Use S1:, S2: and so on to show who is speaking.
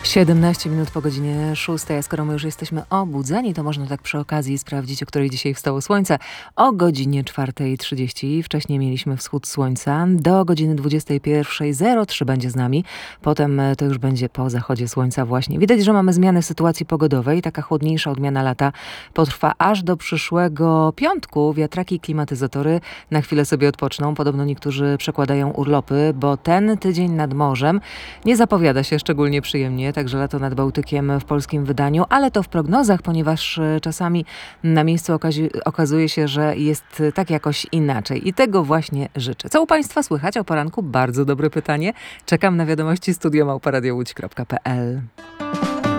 S1: 17 minut po godzinie 6. A skoro my już jesteśmy obudzeni, to można tak przy okazji sprawdzić, o której dzisiaj wstało słońce. O godzinie 4:30. Wcześniej mieliśmy wschód słońca. Do godziny 21:03 będzie z nami. Potem to już będzie po zachodzie słońca właśnie. Widać, że mamy zmianę sytuacji pogodowej. Taka chłodniejsza odmiana lata potrwa aż do przyszłego piątku. Wiatraki i klimatyzatory na chwilę sobie odpoczną. Podobno niektórzy przekładają urlopy, bo ten tydzień nad morzem nie zapowiada się szczególnie przyjemnie. Także lato nad Bałtykiem w polskim wydaniu, ale to w prognozach, ponieważ czasami na miejscu okazuje się, że jest tak jakoś inaczej. I tego właśnie życzę. Co u Państwa słychać o poranku? Bardzo dobre pytanie. Czekam na wiadomości studio@radiowłódź.pl.